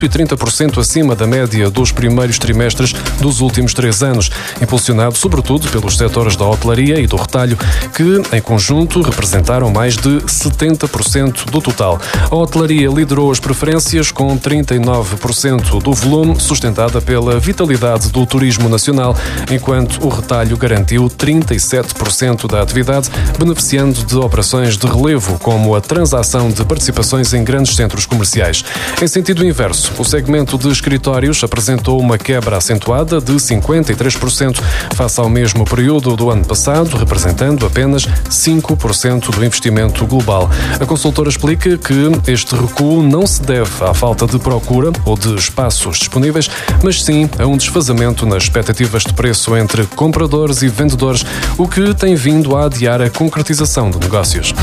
e 30% acima da média dos primeiros trimestres dos últimos 3 anos, impulsionado sobretudo pelos setores da hotelaria e do retalho, que, em conjunto, representaram mais de 70% do total. A hotelaria liderou as preferências com 39% do volume, sustentada pela vitalidade do turismo nacional, enquanto o retalho garantiu 37% da atividade, beneficiando de operações de relevo, como a transação de participações em grandes centros comerciais. Em sentido inverso, o segmento de escritórios apresentou uma quebra acentuada de 53% face ao mesmo período do ano passado, representando apenas 5% do investimento global. A consultora explica que este recuo não se deve à falta de procura ou de espaços disponíveis, mas sim a um desfazamento nas expectativas de preço entre compradores e vendedores, o que tem vindo a adiar a concretização de negócios.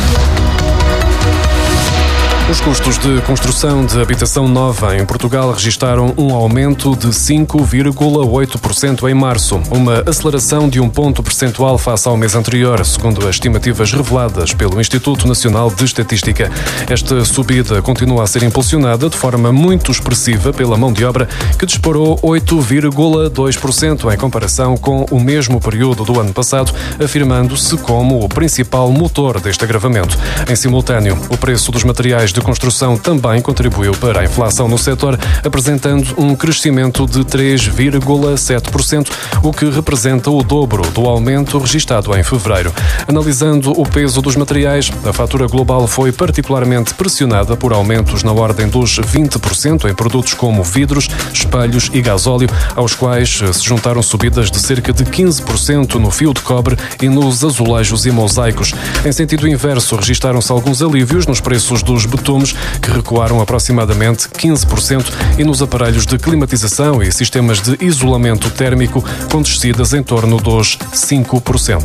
Os custos de construção de habitação nova em Portugal registaram um aumento de 5,8% em março, uma aceleração de 1 ponto percentual face ao mês anterior, segundo as estimativas reveladas pelo Instituto Nacional de Estatística. Esta subida continua a ser impulsionada de forma muito expressiva pela mão de obra, que disparou 8,2% em comparação com o mesmo período do ano passado, afirmando-se como o principal motor deste agravamento. Em simultâneo, o preço dos materiais de construção também contribuiu para a inflação no setor, apresentando um crescimento de 3,7%, o que representa o dobro do aumento registado em fevereiro. Analisando o peso dos materiais, a fatura global foi particularmente pressionada por aumentos na ordem dos 20% em produtos como vidros, espelhos e gasóleo, aos quais se juntaram subidas de cerca de 15% no fio de cobre e nos azulejos e mosaicos. Em sentido inverso, registaram-se alguns alívios nos preços dos betumes, que recuaram aproximadamente 15%, e nos aparelhos de climatização e sistemas de isolamento térmico, com descidas em torno dos 5%.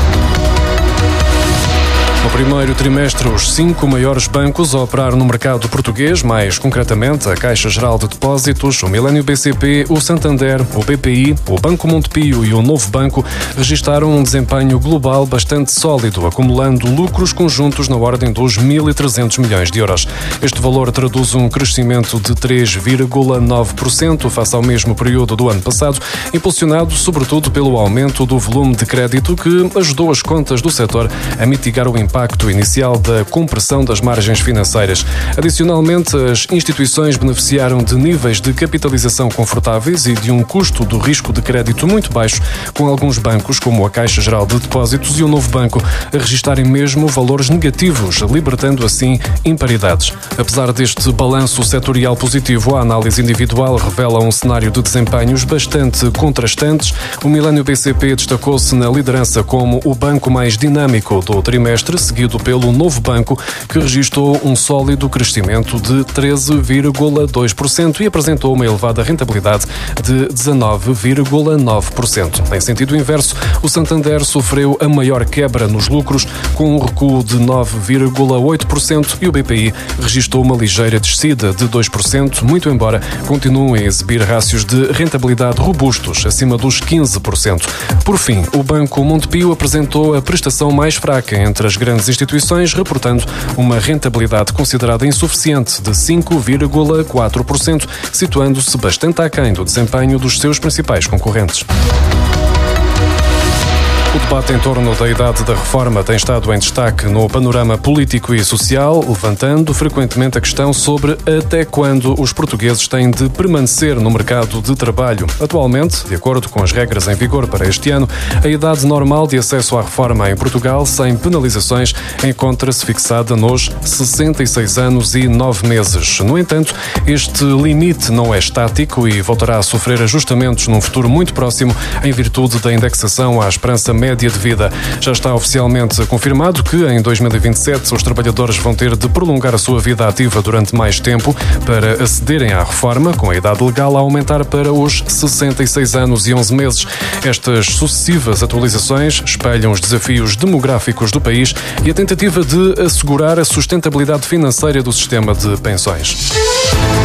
No primeiro trimestre, os 5 maiores bancos a operar no mercado português, mais concretamente a Caixa Geral de Depósitos, o Millennium BCP, o Santander, o BPI, o Banco Montepio e o Novo Banco, registaram um desempenho global bastante sólido, acumulando lucros conjuntos na ordem dos 1.300 milhões de euros. Este valor traduz um crescimento de 3,9% face ao mesmo período do ano passado, impulsionado sobretudo pelo aumento do volume de crédito, que ajudou as contas do setor a mitigar o impacto inicial da compressão das margens financeiras. Adicionalmente, as instituições beneficiaram de níveis de capitalização confortáveis e de um custo do risco de crédito muito baixo, com alguns bancos, como a Caixa Geral de Depósitos e o Novo Banco, a registarem mesmo valores negativos, libertando assim imparidades. Apesar deste balanço setorial positivo, a análise individual revela um cenário de desempenhos bastante contrastantes. O Millennium BCP destacou-se na liderança como o banco mais dinâmico do trimestre, seguido pelo Novo Banco, que registrou um sólido crescimento de 13,2% e apresentou uma elevada rentabilidade de 19,9%. Em sentido inverso, o Santander sofreu a maior quebra nos lucros, com um recuo de 9,8%, e o BPI registrou uma ligeira descida de 2%, muito embora continuem a exibir rácios de rentabilidade robustos, acima dos 15%. Por fim, o Banco Montepio apresentou a prestação mais fraca entre as grandes instituições, reportando uma rentabilidade considerada insuficiente de 5,4%, situando-se bastante aquém do desempenho dos seus principais concorrentes. O debate em torno da idade da reforma tem estado em destaque no panorama político e social, levantando frequentemente a questão sobre até quando os portugueses têm de permanecer no mercado de trabalho. Atualmente, de acordo com as regras em vigor para este ano, a idade normal de acesso à reforma em Portugal, sem penalizações, encontra-se fixada nos 66 anos e 9 meses. No entanto, este limite não é estático e voltará a sofrer ajustamentos num futuro muito próximo, em virtude da indexação à esperança média de vida. Já está oficialmente confirmado que em 2027 os trabalhadores vão ter de prolongar a sua vida ativa durante mais tempo para acederem à reforma, com a idade legal a aumentar para os 66 anos e 11 meses. Estas sucessivas atualizações espelham os desafios demográficos do país e a tentativa de assegurar a sustentabilidade financeira do sistema de pensões.